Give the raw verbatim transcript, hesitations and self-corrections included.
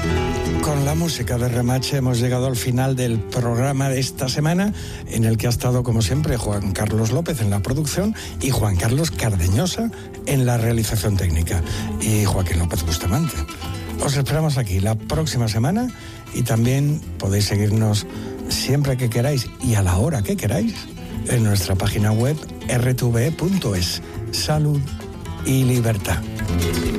Con la música de Remache hemos llegado al final del programa de esta semana, en el que ha estado, como siempre, Juan Carlos López en la producción y Juan Carlos Cardeñosa en la realización técnica, y Joaquín López Bustamante. Os esperamos aquí la próxima semana y también podéis seguirnos siempre que queráis y a la hora que queráis en nuestra página web erre te ve punto es. Salud y libertad.